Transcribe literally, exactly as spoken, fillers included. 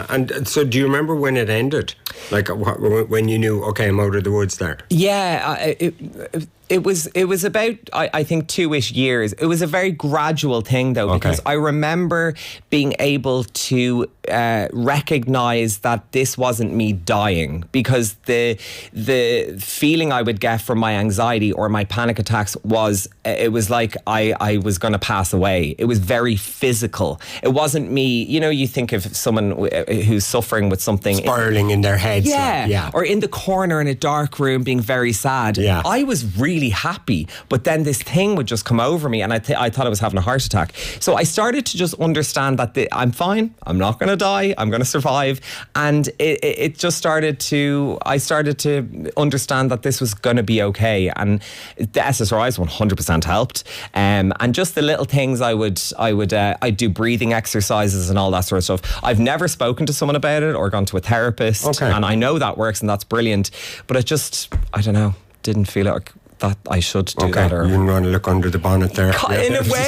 And so do you remember when it ended? Like wh- when you knew, okay, I'm out of the woods there? Yeah, I- it, it, it was it was about, I, I think, two-ish years. It was a very gradual thing, though, because Okay. I remember being able to uh, recognise that this wasn't me dying, because the the feeling I would get from my anxiety or my panic attacks was, it was like I, I was going to pass away. It was very physical. It wasn't me, you know, you think of someone who's suffering with something. Spiralling in their heads. Yeah, like, yeah. Or in the corner in a dark room being very sad. Yeah. I was really happy, but then this thing would just come over me, and I, th- I thought I was having a heart attack. So I started to just understand that the, I'm fine, I'm not going to die, I'm going to survive. And it, it, it just started to, I started to understand that this was going to be okay. And the S S R Is one hundred percent helped. Um, and just the little things I would, I would, uh, I'd do breathing exercises and all that sort of stuff. I've never spoken to someone about it or gone to a therapist. Okay. And I know that works and that's brilliant. But it just, I don't know, didn't feel like that I should do Okay, that. Or you want to look under the bonnet there. in a way,